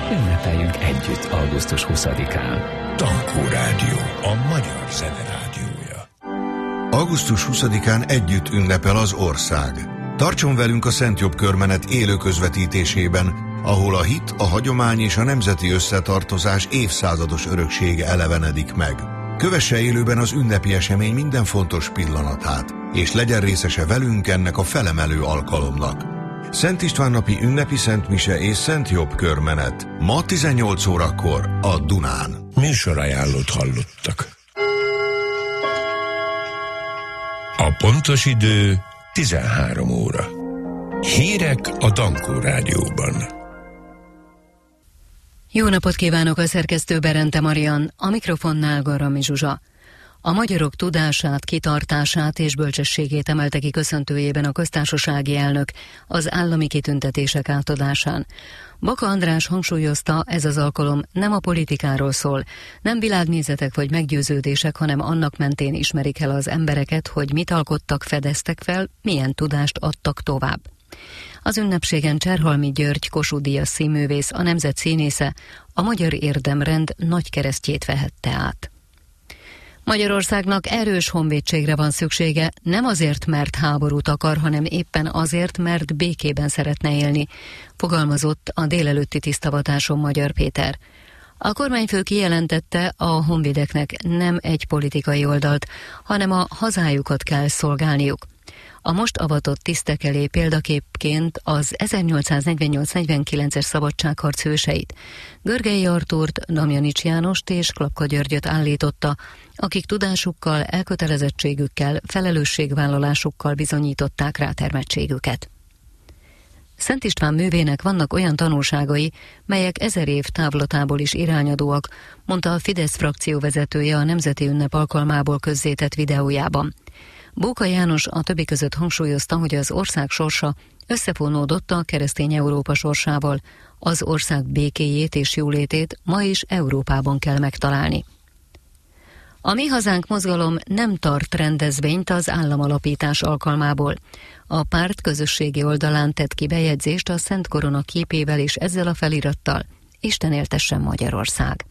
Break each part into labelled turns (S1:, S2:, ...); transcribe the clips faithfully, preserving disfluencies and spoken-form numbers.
S1: Ünnepeljünk együtt augusztus huszadikán.
S2: Tankó Rádió, a magyar zene rádiója.
S3: augusztus huszadikán együtt ünnepel az ország. Tartson velünk a Szent Jobb Körmenet élő közvetítésében, ahol a hit, a hagyomány és a nemzeti összetartozás évszázados öröksége elevenedik meg. Kövesse élőben az ünnepi esemény minden fontos pillanatát, és legyen részese velünk ennek a felemelő alkalomnak. Szent István napi ünnepi szentmise és Szent Jobb Körmenet. Ma tizennyolc órakor a Dunán.
S2: Műsorajánlót hallottak. A pontos idő tizenhárom óra. Hírek a Tankó Rádióban.
S4: Jó napot kívánok, a szerkesztő Berente Marian, a mikrofonnál Garami Zsuzsa. A magyarok tudását, kitartását és bölcsességét emelte ki köszöntőjében a köztársasági elnök az állami kitüntetések átadásán. Baka András hangsúlyozta, ez az alkalom nem a politikáról szól, nem világnézetek vagy meggyőződések, hanem annak mentén ismerik el az embereket, hogy mit alkottak, fedeztek fel, milyen tudást adtak tovább. Az ünnepségen Cserhalmi György Kossuth Díjas színművész, a nemzet színésze, a Magyar Érdemrend nagy keresztjét vehette át. Magyarországnak erős honvédségre van szüksége, nem azért, mert háborút akar, hanem éppen azért, mert békében szeretne élni, fogalmazott a délelőtti tisztavatáson Magyar Péter. A kormányfő kijelentette, a honvédeknek nem egy politikai oldalt, hanem a hazájukat kell szolgálniuk. A most avatott tisztek elé példaképként az ezernyolcszáznegyvennyolc-negyvenkilences szabadságharc hőseit, Görgei Artúrt, Damjanics Jánost és Klapka Györgyöt állította, akik tudásukkal, elkötelezettségükkel, felelősségvállalásukkal bizonyították rátermettségüket. Szent István művének vannak olyan tanulságai, melyek ezer év távlatából is irányadóak, mondta a Fidesz frakció vezetője a nemzeti ünnep alkalmából közzétett videójában. Bóka János a többi között hangsúlyozta, hogy az ország sorsa összefonódott a keresztény Európa sorsával, az ország békéjét és jólétét ma is Európában kell megtalálni. A Mi Hazánk mozgalom nem tart rendezvényt az államalapítás alkalmából. A párt közösségi oldalán tett ki bejegyzést a Szent Korona képével és ezzel a felirattal: Isten éltessen Magyarország.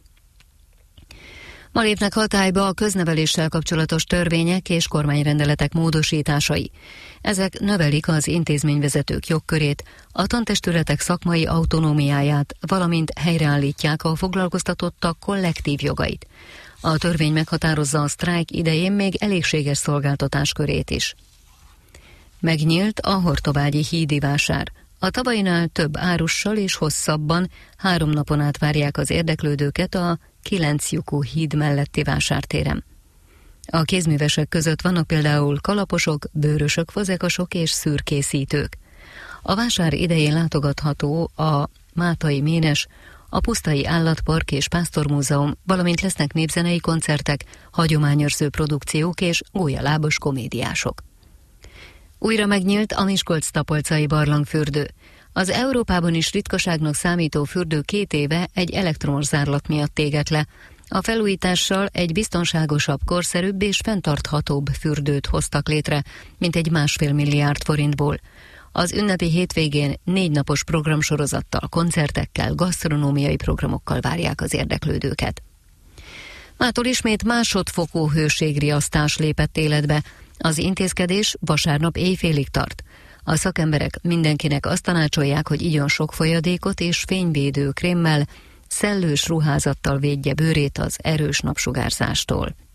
S4: Ma lépnek hatályba a közneveléssel kapcsolatos törvények és kormányrendeletek módosításai. Ezek növelik az intézményvezetők jogkörét, a tantestületek szakmai autonómiáját, valamint helyreállítják a foglalkoztatottak kollektív jogait. A törvény meghatározza a sztrájk idején még elégséges szolgáltatás körét is. Megnyílt a Hortobágyi hídi vásár. A tavalyinál több árussal és hosszabban három napon át várják az érdeklődőket a kilenc lyukú híd melletti vásártéren. A kézművesek között vannak például kalaposok, bőrösök, fazekasok és szürkészítők. A vásár idején látogatható a Mátai Ménes, a Pusztai Állatpark és Pásztormúzeum, valamint lesznek népzenei koncertek, hagyományőrző produkciók és gólyalábos komédiások. Újra megnyílt a Miskolc-Tapolcai barlangfürdő. Az Európában is ritkaságnak számító fürdő két éve egy elektromos zárlat miatt égett le. A felújítással egy biztonságosabb, korszerűbb és fenntarthatóbb fürdőt hoztak létre, mint egy másfél milliárd forintból. Az ünnepi hétvégén négy napos programsorozattal, koncertekkel, gasztronómiai programokkal várják az érdeklődőket. Mától ismét másodfokú hőségriasztás lépett életbe. Az intézkedés vasárnap éjfélig tart. A szakemberek mindenkinek azt tanácsolják, hogy igyon sok folyadékot és fényvédő krémmel, szellős ruházattal védje bőrét az erős napsugárzástól.